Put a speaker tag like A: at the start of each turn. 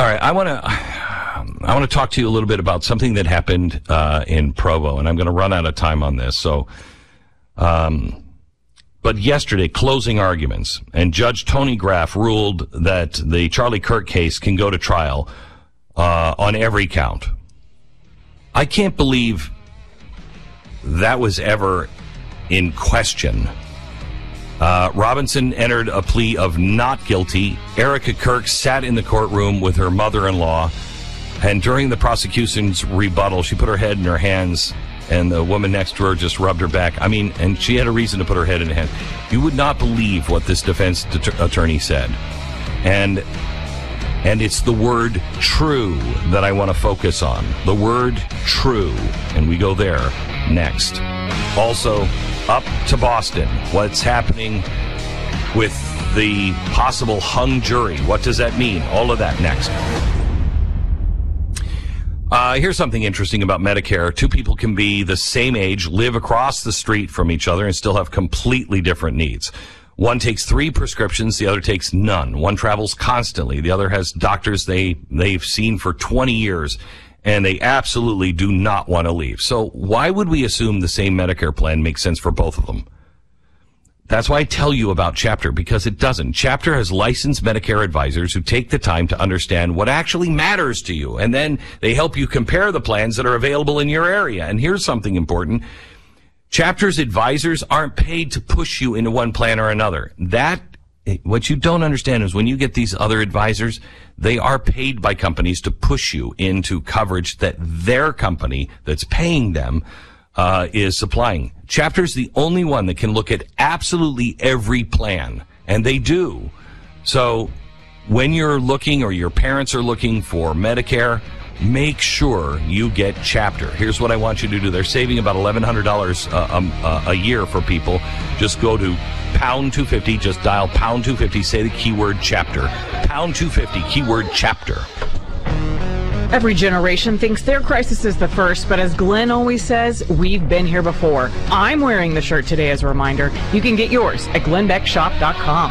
A: All right, I want to talk to you a little bit about something that happened in Provo, and I'm going to run out of time on this. So, but yesterday, closing arguments, and Judge Tony Graff ruled that the Charlie Kirk case can go to trial on every count. I can't believe that was ever in question. Robinson entered a plea of not guilty. Erica Kirk sat in the courtroom with her mother-in-law, and during the prosecution's rebuttal, she put her head in her hands, and the woman next to her just rubbed her back. I mean, and she had a reason to put her head in her hands. You would not believe what this defense attorney said. And it's the word true that I want to focus on. The word true. And we go there next. Also, up to Boston. What's happening with the possible hung jury? What does that mean? All of that next. Here's something interesting about Medicare. Two people can be the same age, live across the street from each other, and still have completely different needs. One takes 3 prescriptions, the other takes none. One travels constantly, the other has doctors they've seen for 20 years, and they absolutely do not want to leave. So why would we assume the same Medicare plan makes sense for both of them? That's why I tell you about Chapter, because it doesn't. Chapter has licensed Medicare advisors who take the time to understand what actually matters to you, and then they help you compare the plans that are available in your area. And here's something important. Chapter's advisors aren't paid to push you into one plan or another. What you don't understand is when you get these other advisors, they are paid by companies to push you into coverage that their company that's paying them is supplying. Chapter's the only one that can look at absolutely every plan, and they do. So when you're looking or your parents are looking for Medicare, make sure you get Chapter. Here's what I want you to do. They're saving about $1,100 a year for people. Just go to pound 250. Just dial pound 250. Say the keyword Chapter. Pound 250, keyword Chapter.
B: Every generation thinks their crisis is the first, but as Glenn always says, we've been here before. I'm wearing the shirt today as a reminder. You can get yours at glennbeckshop.com.